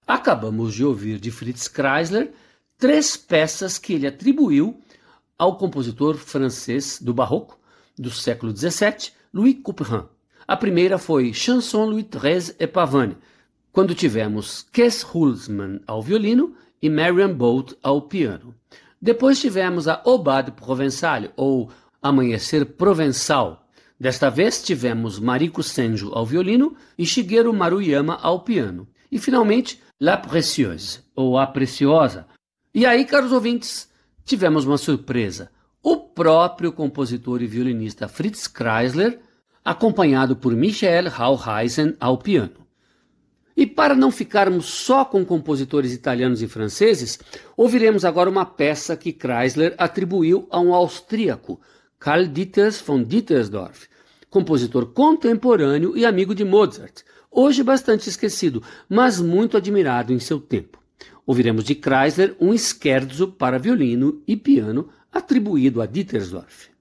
Acabamos de ouvir de Fritz Kreisler 3 peças que ele atribuiu ao compositor francês do Barroco do século XVII, Louis Couperin. A primeira foi Chanson Louis XIII et Pavane, quando tivemos Kes Hulsmann ao violino e Marion Bolt ao piano. Depois tivemos a Aubade Provençale, ou Amanhecer Provençal. Desta vez tivemos Mariko Senju ao violino e Shigeru Maruyama ao piano. E finalmente, La Précieuse, ou A Preciosa. E aí, caros ouvintes, tivemos uma surpresa. O próprio compositor e violinista Fritz Kreisler, acompanhado por Michael Hauheisen ao piano. E para não ficarmos só com compositores italianos e franceses, ouviremos agora uma peça que Kreisler atribuiu a um austríaco, Karl Dieters von Dietersdorf, compositor contemporâneo e amigo de Mozart, hoje bastante esquecido, mas muito admirado em seu tempo. Ouviremos de Kreisler um scherzo para violino e piano atribuído a Dietersdorf.